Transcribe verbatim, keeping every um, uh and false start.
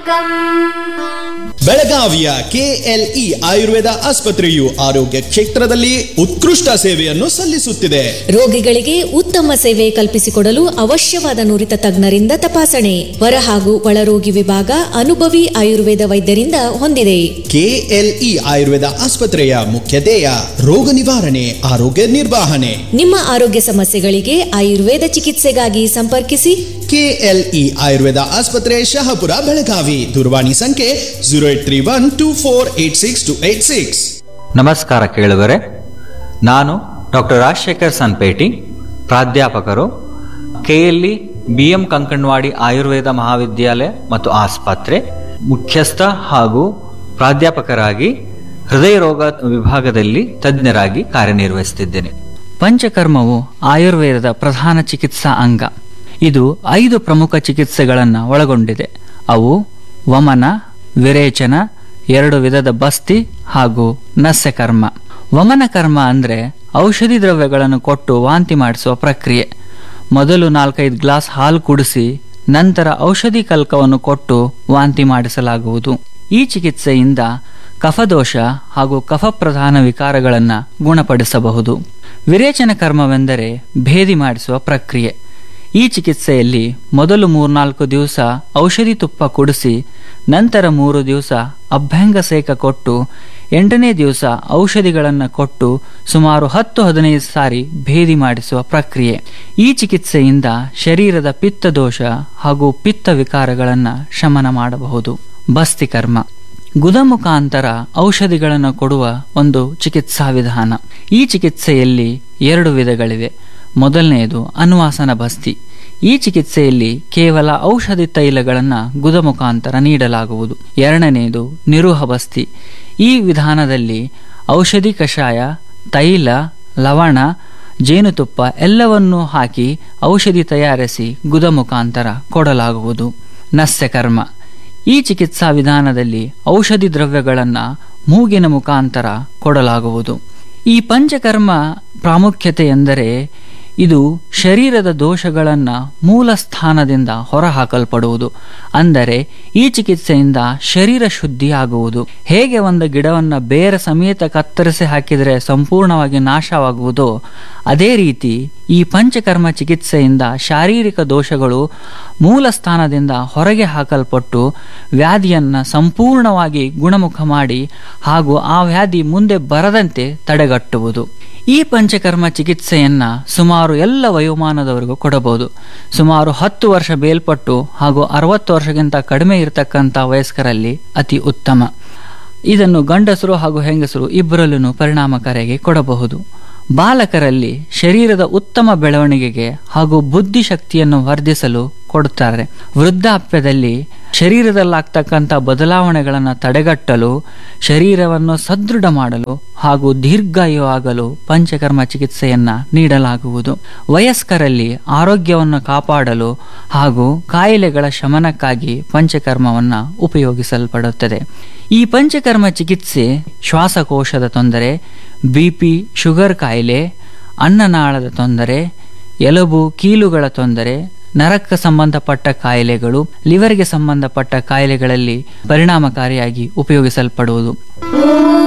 ಬೆಳಗಾವಿಯ ಕೆಎಲ್ಇ ಆಯುರ್ವೇದ ಆಸ್ಪತ್ರೆಯು ಆರೋಗ್ಯ ಕ್ಷೇತ್ರದಲ್ಲಿ ಉತ್ಕೃಷ್ಟ ಸೇವೆಯನ್ನು ಸಲ್ಲಿಸುತ್ತಿದೆ. ರೋಗಿಗಳಿಗೆ ಉತ್ತಮ ಸೇವೆ ಕಲ್ಪಿಸಿಕೊಡಲು ಅವಶ್ಯವಾದ ನುರಿತ ತಜ್ಞರಿಂದ ತಪಾಸಣೆ, ಹೊರ ಹಾಗೂ ಒಳರೋಗಿ ವಿಭಾಗ ಅನುಭವಿ ಆಯುರ್ವೇದ ವೈದ್ಯರಿಂದ ಹೊಂದಿದೆ. ಕೆಎಲ್ಇ ಆಯುರ್ವೇದ ಆಸ್ಪತ್ರೆಯ ಮುಖ್ಯ ಧ್ಯೇಯ ರೋಗ ನಿವಾರಣೆ, ಆರೋಗ್ಯ ನಿರ್ವಹಣೆ. ನಿಮ್ಮ ಆರೋಗ್ಯ ಸಮಸ್ಯೆಗಳಿಗೆ ಆಯುರ್ವೇದ ಚಿಕಿತ್ಸೆಗಾಗಿ ಸಂಪರ್ಕಿಸಿ. ಕೆಎಲ್ಇ ಆಯುರ್ವೇದ ಆಸ್ಪತ್ರೆ, ಶಹಾಪುರ, ಬೆಳಗಾವಿ. ದೂರವಾಣಿ ಸಂಖ್ಯೆ zero eight three one two four eight six two eight six. ನಮಸ್ಕಾರ ಕೇಳುಗರೆ, ನಾನು ಡಾಕ್ಟರ್ ರಾಜಶೇಖರ್ ಸನ್ಪೇಟಿ, ಪ್ರಾಧ್ಯಾಪಕರು, ಕೆಎಲ್ಇ ಬಿಎಂ ಕಂಕಣವಾಡಿ ಆಯುರ್ವೇದ ಮಹಾವಿದ್ಯಾಲಯ ಮತ್ತು ಆಸ್ಪತ್ರೆ, ಮುಖ್ಯಸ್ಥ ಹಾಗೂ ಪ್ರಾಧ್ಯಾಪಕರಾಗಿ ಹೃದಯ ರೋಗ ವಿಭಾಗದಲ್ಲಿ ತಜ್ಞರಾಗಿ ಕಾರ್ಯನಿರ್ವಹಿಸುತ್ತಿದ್ದೇನೆ. ಪಂಚಕರ್ಮವು ಆಯುರ್ವೇದದ ಪ್ರಧಾನ ಚಿಕಿತ್ಸಾ ಅಂಗ. ಇದು ಐದು ಪ್ರಮುಖ ಚಿಕಿತ್ಸೆಗಳನ್ನು ಒಳಗೊಂಡಿದೆ. ಅವು ವಮನ, ವಿರೇಚನ, ಎರಡು ವಿಧದ ಬಸ್ತಿ ಹಾಗೂ ನಸ್ಯಕರ್ಮ. ವಮನ ಕರ್ಮ ಅಂದರೆ ಔಷಧಿ ದ್ರವ್ಯಗಳನ್ನು ಕೊಟ್ಟು ವಾಂತಿ ಮಾಡಿಸುವ ಪ್ರಕ್ರಿಯೆ. ಮೊದಲು ನಾಲ್ಕೈದು ಗ್ಲಾಸ್ ಹಾಲು ಕುಡಿಸಿ ನಂತರ ಔಷಧಿ ಕಲ್ಕವನ್ನು ಕೊಟ್ಟು ವಾಂತಿ ಮಾಡಿಸಲಾಗುವುದು. ಈ ಚಿಕಿತ್ಸೆಯಿಂದ ಕಫದೋಷ ಹಾಗೂ ಕಫಪ್ರಧಾನ ವಿಕಾರಗಳನ್ನು ಗುಣಪಡಿಸಬಹುದು. ವಿರೇಚನ ಕರ್ಮವೆಂದರೆ ಭೇದಿ ಮಾಡಿಸುವ ಪ್ರಕ್ರಿಯೆ. ಈ ಚಿಕಿತ್ಸೆಯಲ್ಲಿ ಮೊದಲು ಮೂರ್ನಾಲ್ಕು ದಿವಸ ಔಷಧಿ ತುಪ್ಪ ಕುಡಿಸಿ ನಂತರ ಮೂರು ದಿವಸ ಅಭ್ಯಂಗ ಸೇಕ ಕೊಟ್ಟು ಎಂಟನೇ ದಿವಸ ಔಷಧಿಗಳನ್ನು ಕೊಟ್ಟು ಸುಮಾರು ಹತ್ತು ಹದಿನೈದು ಸಾರಿ ಭೇದಿ ಮಾಡಿಸುವ ಪ್ರಕ್ರಿಯೆ. ಈ ಚಿಕಿತ್ಸೆಯಿಂದ ಶರೀರದ ಪಿತ್ತದೋಷ ಹಾಗೂ ಪಿತ್ತ ವಿಕಾರಗಳನ್ನು ಶಮನ ಮಾಡಬಹುದು. ಬಸ್ತಿ ಕರ್ಮ ಗುದ ಮುಖಾಂತರ ಔಷಧಿಗಳನ್ನು ಕೊಡುವ ಒಂದು ಚಿಕಿತ್ಸಾ ವಿಧಾನ. ಈ ಚಿಕಿತ್ಸೆಯಲ್ಲಿ ಎರಡು ವಿಧಗಳಿವೆ. ಮೊದಲನೆಯದು ಅನ್ವಾಸನ ಬಸ್ತಿ. ಈ ಚಿಕಿತ್ಸೆಯಲ್ಲಿ ಕೇವಲ ಔಷಧಿ ತೈಲಗಳನ್ನು ಗುದ ಮುಖಾಂತರ ನೀಡಲಾಗುವುದು. ಎರಡನೆಯದು ನಿರುಹ ಬಸ್ತಿ. ಈ ವಿಧಾನದಲ್ಲಿ ಔಷಧಿ ಕಷಾಯ, ತೈಲ, ಲವಣ, ಜೇನುತುಪ್ಪ ಎಲ್ಲವನ್ನೂ ಹಾಕಿ ಔಷಧಿ ತಯಾರಿಸಿ ಗುದ ಮುಖಾಂತರ ಕೊಡಲಾಗುವುದು. ನಸ್ಯಕರ್ಮ. ಈ ಚಿಕಿತ್ಸಾ ವಿಧಾನದಲ್ಲಿ ಔಷಧಿ ದ್ರವ್ಯಗಳನ್ನು ಮೂಗಿನ ಮುಖಾಂತರ ಕೊಡಲಾಗುವುದು. ಈ ಪಂಚಕರ್ಮ ಪ್ರಾಮುಖ್ಯತೆ ಎಂದರೆ ಇದು ಶರೀರದ ದೋಷಗಳನ್ನು ಮೂಲ ಸ್ಥಾನದಿಂದ ಹೊರಹಾಕಲ್ಪಡುವುದು. ಅಂದರೆ ಈ ಚಿಕಿತ್ಸೆಯಿಂದ ಶರೀರ ಶುದ್ಧಿಯಾಗುವುದು. ಹೇಗೆ ಒಂದು ಗಿಡವನ್ನು ಬೇರೆ ಸಮೇತ ಕತ್ತರಿಸಿ ಹಾಕಿದರೆ ಸಂಪೂರ್ಣವಾಗಿ ನಾಶವಾಗುವುದೋ ಅದೇ ರೀತಿ ಈ ಪಂಚಕರ್ಮ ಚಿಕಿತ್ಸೆಯಿಂದ ಶಾರೀರಿಕ ದೋಷಗಳು ಮೂಲ ಸ್ಥಾನದಿಂದ ಹೊರಗೆ ಹಾಕಲ್ಪಟ್ಟು ವ್ಯಾಧಿಯನ್ನು ಸಂಪೂರ್ಣವಾಗಿ ಗುಣಮುಖ ಮಾಡಿ ಹಾಗೂ ಆ ವ್ಯಾಧಿ ಮುಂದೆ ಬರದಂತೆ ತಡೆಗಟ್ಟುವುದು. ಈ ಪಂಚಕರ್ಮ ಚಿಕಿತ್ಸೆಯನ್ನ ಸುಮಾರು ಎಲ್ಲ ವಯೋಮಾನದವರೆಗೂ ಕೊಡಬಹುದು. ಸುಮಾರು ಹತ್ತು ವರ್ಷ ಮೇಲ್ಪಟ್ಟು ಹಾಗೂ ಅರವತ್ತು ವರ್ಷಕ್ಕಿಂತ ಕಡಿಮೆ ಇರತಕ್ಕಂಥ ವಯಸ್ಕರಲ್ಲಿ ಅತಿ ಉತ್ತಮ. ಇದನ್ನು ಗಂಡಸರು ಹಾಗೂ ಹೆಂಗಸರು ಇಬ್ಬರಲ್ಲೂ ಪರಿಣಾಮಕಾರಿಯಾಗಿ ಕೊಡಬಹುದು. ಬಾಲಕರಲ್ಲಿ ಶರೀರದ ಉತ್ತಮ ಬೆಳವಣಿಗೆಗೆ ಹಾಗೂ ಬುದ್ಧಿಶಕ್ತಿಯನ್ನು ವರ್ಧಿಸಲು ಕೊಡುತ್ತಾರೆ. ವೃದ್ಧಾಪ್ಯದಲ್ಲಿ ಶರೀರದಲ್ಲಾಗ್ತಕ್ಕಂಥ ಬದಲಾವಣೆಗಳನ್ನು ತಡೆಗಟ್ಟಲು, ಶರೀರವನ್ನು ಸದೃಢ ಮಾಡಲು ಹಾಗೂ ದೀರ್ಘಾಯು ಆಗಲು ಪಂಚಕರ್ಮ ಚಿಕಿತ್ಸೆಯನ್ನ ನೀಡಲಾಗುವುದು. ವಯಸ್ಕರಲ್ಲಿ ಆರೋಗ್ಯವನ್ನು ಕಾಪಾಡಲು ಹಾಗೂ ಕಾಯಿಲೆಗಳ ಶಮನಕ್ಕಾಗಿ ಪಂಚಕರ್ಮವನ್ನು ಉಪಯೋಗಿಸಲ್ಪಡುತ್ತದೆ. ಈ ಪಂಚಕರ್ಮ ಚಿಕಿತ್ಸೆ ಶ್ವಾಸಕೋಶದ ತೊಂದರೆ, ಬಿಪಿ, ಶುಗರ್ ಕಾಯಿಲೆ, ಅನ್ನನಾಳದ ತೊಂದರೆ, ಎಲುಬು ಕೀಲುಗಳ ತೊಂದರೆ, ನರಕ್ಕೆ ಸಂಬಂಧಪಟ್ಟ ಕಾಯಿಲೆಗಳು, ಲಿವರ್ಗೆ ಸಂಬಂಧಪಟ್ಟ ಕಾಯಿಲೆಗಳಲ್ಲಿ ಪರಿಣಾಮಕಾರಿಯಾಗಿ ಉಪಯೋಗಿಸಲ್ಪಡುವುದು.